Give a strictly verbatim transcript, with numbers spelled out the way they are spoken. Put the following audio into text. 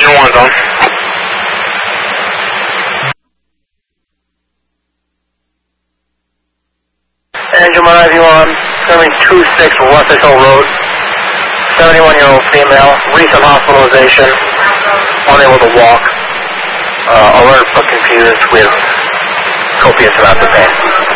Engine one's on. Engine one I V one, coming two six Russell Hill Road. seventy-one-year-old female, recent hospitalization, unable to walk. Uh, alert but confused with copious amounts of pain.